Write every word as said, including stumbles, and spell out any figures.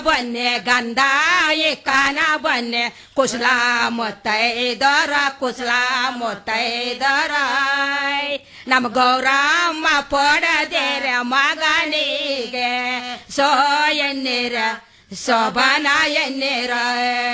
ಬನ್ನೆ ಗಂಧ ಕಾನ ಬನ್ನೆ ಕುಶಲ ಮುತ್ತೈದರ ಕುಶಲ ಮುತ್ತೈದರ ನಮ್ಮ ಗೌರಮ್ಮ ಪಡದೇರ ಮಗನಿಗೆ ಸೋ ಎನ್ನಿರ ಶೋಭನ ಎನ್ನಿರ